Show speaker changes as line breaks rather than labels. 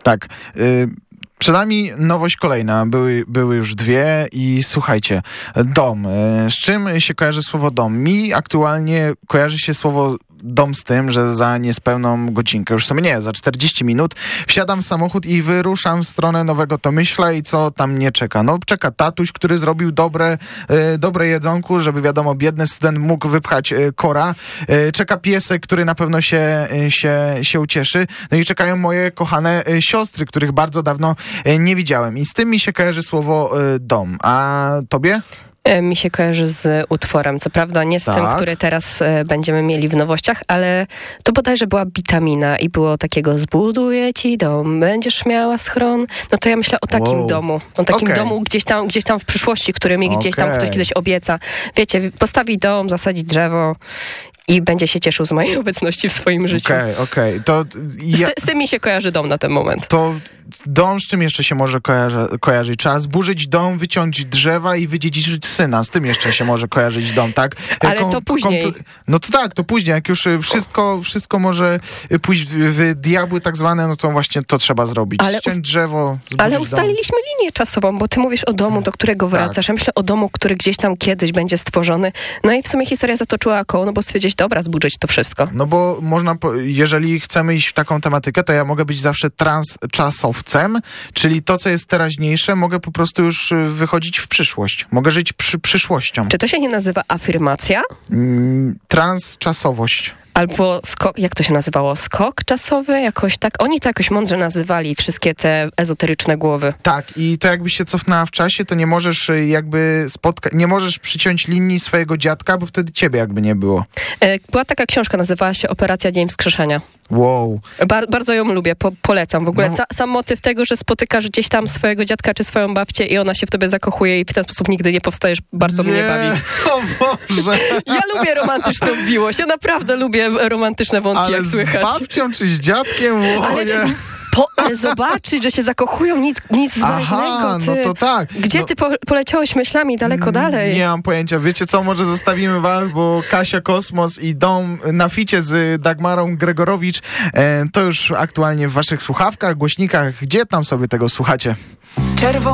Tak. Przed nami nowość kolejna. Były już dwie i słuchajcie, dom. Z czym się kojarzy słowo dom? Mi aktualnie kojarzy się słowo dom z tym, że za niespełną godzinkę, już sobie nie, za 40 minut wsiadam w samochód i wyruszam w stronę Nowego Tomyśla i co tam mnie czeka? No czeka tatuś, który zrobił dobre jedzonku, żeby wiadomo, biedny student mógł wypchać kora. Czeka piesek, który na pewno się ucieszy. No i czekają moje kochane siostry, których bardzo dawno nie widziałem. I z tym mi się kojarzy słowo dom. A tobie?
Mi się kojarzy z utworem. Co prawda nie z tym, który teraz będziemy mieli w nowościach, ale to bodajże była Bitamina i było takiego: zbuduję ci dom, będziesz miała schron. No to ja myślę o takim domu. O takim domu gdzieś tam w przyszłości, który mi gdzieś tam ktoś kiedyś obieca. Wiecie, postawi dom, zasadzi drzewo i będzie się cieszył z mojej obecności w swoim życiu.
Okej.
Z tym mi się kojarzy dom na ten moment.
To dom z czym jeszcze się może kojarzyć? Trzeba zburzyć dom, wyciąć drzewa i wydziedziczyć syna. Z tym jeszcze się może kojarzyć dom, tak?
Ale to później.
No to tak, to później. Jak już wszystko może pójść w diabły tak zwane, no to właśnie to trzeba zrobić. Ściąć drzewo,
ale ustaliliśmy linię czasową, bo ty mówisz o domu, do którego wracasz. Ja myślę o domu, który gdzieś tam kiedyś będzie stworzony. No i w sumie historia zatoczyła koło, no bo stwierdzić, dobra, zburzyć to wszystko.
No bo można, jeżeli chcemy iść w taką tematykę, to ja mogę być zawsze transczasowcem, czyli to, co jest teraźniejsze, mogę po prostu już wychodzić w przyszłość. Mogę żyć przyszłością.
Czy to się nie nazywa afirmacja?
Transczasowość.
Albo jak to się nazywało? Skok czasowy? Jakoś tak? Oni to jakoś mądrze nazywali, wszystkie te ezoteryczne głowy.
Tak, i to jakbyś się cofnęła w czasie, to nie możesz nie możesz przyciąć linii swojego dziadka, bo wtedy ciebie jakby nie było.
Była taka książka, nazywała się Operacja Dzień Wskrzeszenia.
Wow.
Bardzo ją lubię, polecam. W ogóle sam motyw tego, że spotykasz gdzieś tam swojego dziadka czy swoją babcię i ona się w tobie zakochuje i w ten sposób nigdy nie powstajesz, bardzo mnie bawi.
O Boże!
Ja lubię romantyczną miłość, ja naprawdę lubię romantyczne wątki, jak słychać.
Ale z babcią czy z dziadkiem?
Ale zobaczyć, że się zakochują, nic zważnego.
No to tak.
Gdzie ty poleciałeś myślami daleko dalej?
Nie mam pojęcia. Wiecie co, może zostawimy was, bo Kasia Kosmos i Dom na ficie z Dagmarą Gregorowicz to już aktualnie w waszych słuchawkach, głośnikach. Gdzie tam sobie tego słuchacie?